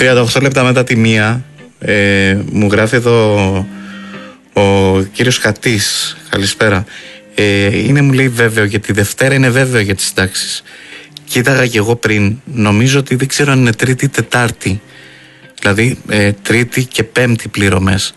38 λεπτά μετά τη 1, μου γράφει εδώ ο κύριος Κατής. Καλησπέρα. Είναι, μου λέει, βέβαιο για τη Δευτέρα, είναι βέβαιο για τις συντάξεις. Κοίταγα και εγώ πριν, νομίζω ότι δεν ξέρω αν είναι Τρίτη ή Τετάρτη. Δηλαδή Τρίτη και Πέμπτη πληρωμές.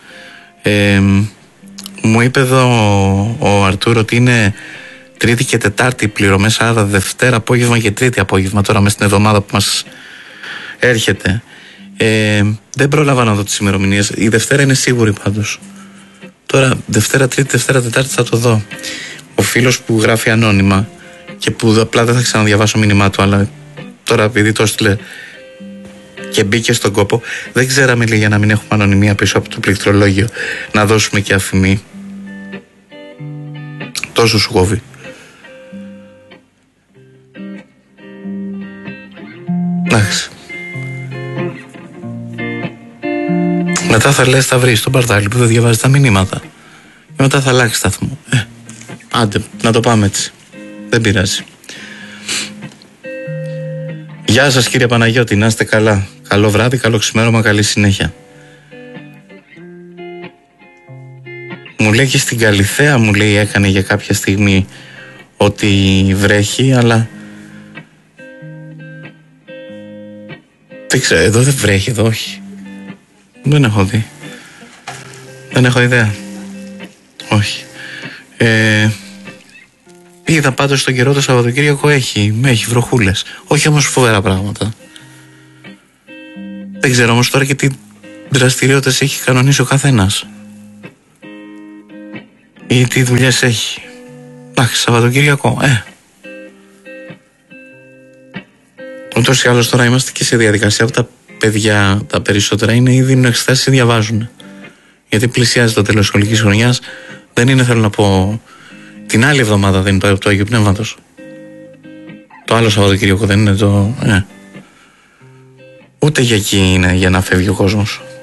Μου είπε εδώ ο Αρτούρ ότι είναι Τρίτη και Τετάρτη πληρωμές, άρα Δευτέρα απόγευμα και Τρίτη απόγευμα, τώρα μες στην εβδομάδα που μας έρχεται. Δεν πρόλαβα να δω τις ημερομηνίες. Η Δευτέρα είναι σίγουρη πάντως. Τώρα Δευτέρα, Τρίτη, Δευτέρα, Τετάρτη θα το δω. Ο φίλος που γράφει ανώνυμα και που απλά δεν θα ξαναδιαβάσω μήνυμά του, αλλά τώρα επειδή το έστειλε και μπήκε στον κόπο, δεν ξέραμε, λέει, για να μην έχουμε ανωνυμία πίσω από το πληκτρολόγιο, να δώσουμε και αφημί. Τόσο σου κόβει. Εντάξει. Μετά θα λες, θα βρεις τον Παρτάλη που δεν διαβάζει τα μηνύματα. Και μετά θα αλλάξει σταθμό. Άντε, να το πάμε έτσι. Δεν πειράζει. Γεια σας κύριε Παναγιώτη, να είστε καλά. Καλό βράδυ, καλό ξημέρωμα, καλή συνέχεια. Μου λέει και στην Καλιθέα, μου λέει, έκανε για κάποια στιγμή ότι βρέχει, αλλά δεν ξέρω, εδώ δεν βρέχει, εδώ όχι. Δεν έχω δει. Δεν έχω ιδέα. Όχι. Είδα πάντως στον καιρό το Σαββατοκύριακο έχει βροχούλες. Όχι όμως φοβερά πράγματα. Δεν ξέρω όμως τώρα και τι δραστηριότητες έχει κανονίσει ο καθένας. Ή τι δουλειές έχει. Εντάξει, Σαββατοκύριακο, ούτως ή άλλως τώρα είμαστε και σε διαδικασία που τα παιδιά, τα περισσότερα, είναι ήδη δίνουν εξετάσεις ή διαβάζουν. Γιατί πλησιάζει το τέλος σχολικής χρονιάς. Δεν είναι, θέλω να πω, την άλλη εβδομάδα δεν είναι το Άγιο Πνεύματος. Το άλλο Σαββατοκύριακο δεν είναι το... Ούτε για εκεί είναι για να φεύγει ο κόσμος.